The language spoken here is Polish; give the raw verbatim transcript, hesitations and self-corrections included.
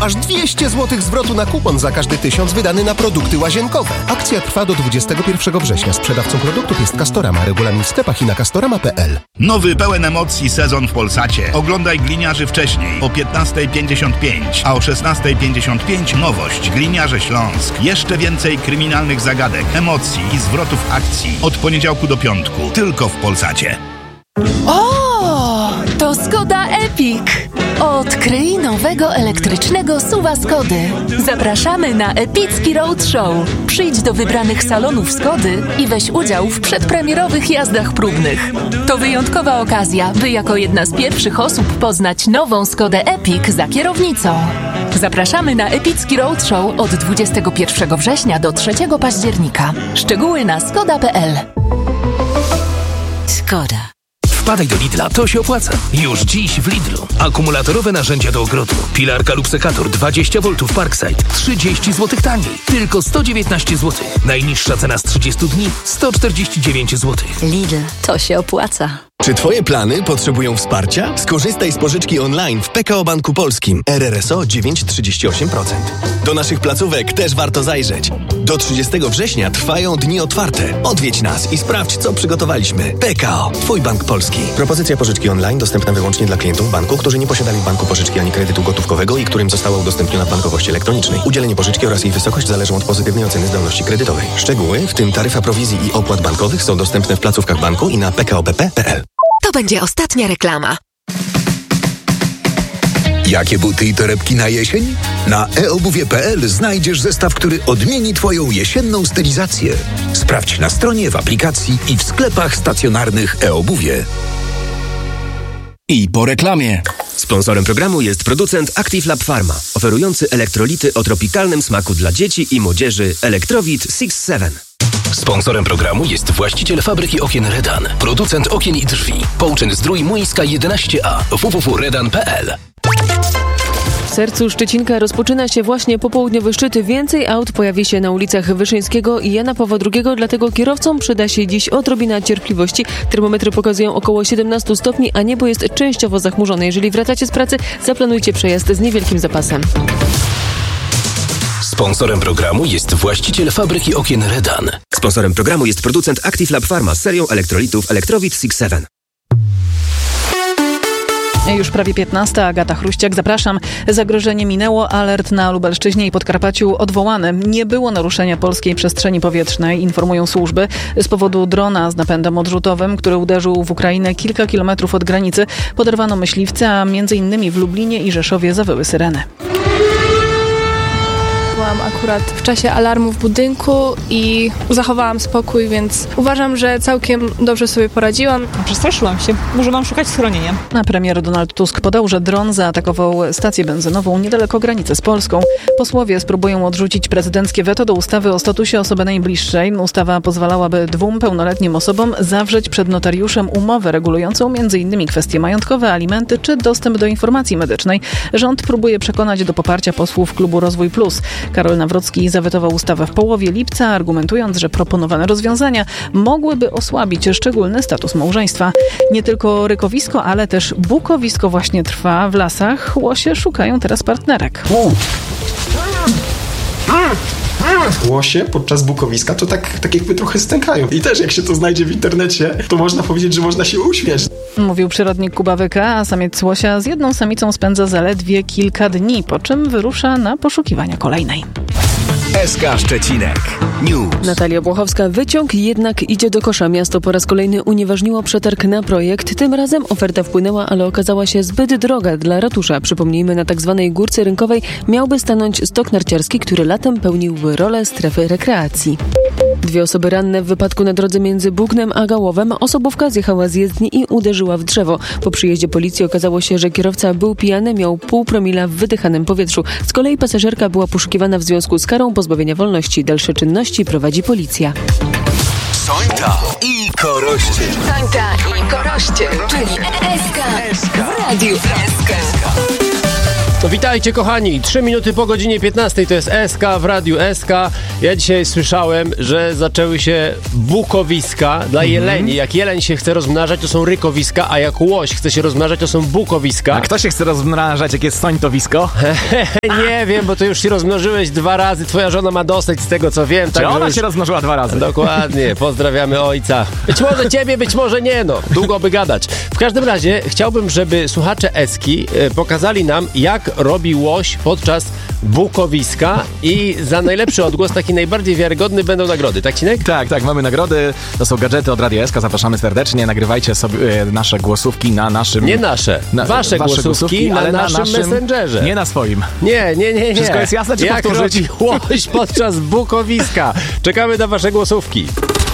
aż dwieście złotych zwrotu na kupon za każdy tysiąc wydany na produkty łazienkowe. Akcja trwa do dwudziestego pierwszego września. Sprzedawcą produktów jest Castorama. Regulamin w sklepach i na castorama kropka p l. Nowy, pełen emocji sezon w Polsacie. Oglądaj Gliniarzy wcześniej, o piętnasta pięćdziesiąt pięć, a o szesnasta pięćdziesiąt pięć nowość. Gliniarze Śląsk. Jeszcze więcej kryminalnych zagadek, emocji i zwrotów akcji. Od poniedziałku do piątku. Tylko w Polsacie. O, to Skoda Epic. Odkryj nowego elektrycznego suwa Skody. Zapraszamy na epicki roadshow. Przyjdź do wybranych salonów Skody i weź udział w przedpremierowych jazdach próbnych. To wyjątkowa okazja, by jako jedna z pierwszych osób poznać nową Skodę Epic za kierownicą. Zapraszamy na epicki roadshow od dwudziestego pierwszego września do trzeciego października. Szczegóły na skoda kropka p l. Skoda. Wpadaj do Lidla, to się opłaca. Już dziś w Lidlu. Akumulatorowe narzędzia do ogrodu. Pilarka lub sekator dwadzieścia woltów Parkside. trzydzieści złotych taniej. Tylko sto dziewiętnaście złotych. Najniższa cena z trzydziestu dni sto czterdzieści dziewięć złotych. Lidl, to się opłaca. Czy Twoje plany potrzebują wsparcia? Skorzystaj z pożyczki online w P K O Banku Polskim. R R S O dziewięć przecinek trzydzieści osiem procent. Do naszych placówek też warto zajrzeć. Do trzydziestego września trwają dni otwarte. Odwiedź nas i sprawdź, co przygotowaliśmy. P K O. Twój bank polski. Propozycja pożyczki online dostępna wyłącznie dla klientów banku, którzy nie posiadali w banku pożyczki ani kredytu gotówkowego i którym została udostępniona w bankowości elektronicznej. Udzielenie pożyczki oraz jej wysokość zależą od pozytywnej oceny zdolności kredytowej. Szczegóły, w tym taryfa prowizji i opłat bankowych, są dostępne w placówkach banku i na p k o b p kropka p l. To będzie ostatnia reklama. Jakie buty i torebki na jesień? Na e obuwie kropka p l znajdziesz zestaw, który odmieni Twoją jesienną stylizację. Sprawdź na stronie, w aplikacji i w sklepach stacjonarnych e-obuwie. I po reklamie. Sponsorem programu jest producent Active Lab Pharma, oferujący elektrolity o tropikalnym smaku dla dzieci i młodzieży Electrowit sześć siedem. Sponsorem programu jest właściciel fabryki okien Redan, producent okien i drzwi. Połczyn Zdrój Młyńska jedenaście a, w w w kropka redan kropka p l. W sercu Szczecinka rozpoczyna się właśnie popołudniowy szczyt. Więcej aut pojawi się na ulicach Wyszyńskiego i Jana Pawła drugiego, dlatego kierowcom przyda się dziś odrobina cierpliwości. Termometry pokazują około siedemnaście stopni, a niebo jest częściowo zachmurzone. Jeżeli wracacie z pracy, zaplanujcie przejazd z niewielkim zapasem. Sponsorem programu jest właściciel fabryki okien Redan. Sponsorem programu jest producent Active Lab Pharma z serią elektrolitów Electrowit sześć siedem. Już prawie piętnasta. Agata Chruściak, zapraszam. Zagrożenie minęło, alert na Lubelszczyźnie i Podkarpaciu odwołany. Nie było naruszenia polskiej przestrzeni powietrznej, informują służby. Z powodu drona z napędem odrzutowym, który uderzył w Ukrainę kilka kilometrów od granicy, poderwano myśliwce, a między innymi w Lublinie i Rzeszowie zawyły syreny. Byłam akurat w czasie alarmu w budynku i zachowałam spokój, więc uważam, że całkiem dobrze sobie poradziłam. Przestraszyłam się. Może mam szukać schronienia. A premier Donald Tusk podał, że dron zaatakował stację benzynową niedaleko granicy z Polską. Posłowie spróbują odrzucić prezydenckie weto do ustawy o statusie osoby najbliższej. Ustawa pozwalałaby dwóm pełnoletnim osobom zawrzeć przed notariuszem umowę regulującą między innymi kwestie majątkowe, alimenty czy dostęp do informacji medycznej. Rząd próbuje przekonać do poparcia posłów klubu Rozwój Plus. Karol Nawrocki zawetował ustawę w połowie lipca, argumentując, że proponowane rozwiązania mogłyby osłabić szczególny status małżeństwa. Nie tylko rykowisko, ale też bukowisko właśnie trwa w lasach. Łosie szukają teraz partnerek. Łosie podczas bukowiska to tak, tak jakby trochę stękają. I też jak się to znajdzie w internecie, to można powiedzieć, że można się uśmiać. Mówił przyrodnik Kuba Wyka, a samiec łosia z jedną samicą spędza zaledwie kilka dni, po czym wyrusza na poszukiwania kolejnej. S K Szczecinek News. Natalia Błochowska. Wyciąg jednak idzie do kosza. Miasto po raz kolejny unieważniło przetarg na projekt. Tym razem oferta wpłynęła, ale okazała się zbyt droga dla ratusza. Przypomnijmy, na tak zwanej górce rynkowej miałby stanąć stok narciarski, który latem pełniłby rolę strefy rekreacji. Dwie osoby ranne w wypadku na drodze między Bugnem a Gałowem. Osobówka zjechała z jezdni i uderzyła w drzewo. Po przyjeździe policji okazało się, że kierowca był pijany, miał pół promila w wydychanym powietrzu. Z kolei pasażerka była poszukiwana w związku z karą pozbawienia wolności. Dalsze czynności prowadzi policja. Sońta i Koroście. Sońta i Koroście, czyli S K w Radiu S K. No witajcie kochani, trzy minuty po godzinie piętnastej to jest S K w Radiu S K. Ja dzisiaj słyszałem, że zaczęły się bukowiska dla mm-hmm. jeleni. Jak jeleń się chce rozmnażać, to są rykowiska, a jak łoś chce się rozmnażać, to są bukowiska. A kto się chce rozmnażać, jak jest sońtowisko? Nie wiem, bo to już się rozmnożyłeś dwa razy, twoja żona ma dosyć z tego, co wiem. Czy tak, ona już... się rozmnożyła dwa razy? Dokładnie, pozdrawiamy ojca. Być może ciebie, być może nie, no. Długo by gadać. W każdym razie chciałbym, żeby słuchacze Eski pokazali nam, jak robi łoś podczas bukowiska i za najlepszy odgłos, taki najbardziej wiarygodny, będą nagrody. Tak, Cinek? Tak, tak, mamy nagrody. To są gadżety od Radia S K. Zapraszamy serdecznie. Nagrywajcie sobie e, nasze głosówki na naszym... Nie nasze. Na, wasze, wasze głosówki, głosówki na, ale naszym na naszym Messengerze. Nie na swoim. Nie, nie, nie, nie. Wszystko jest jasne, czy jak powtórzyć? robi łoś podczas bukowiska? Czekamy na wasze głosówki.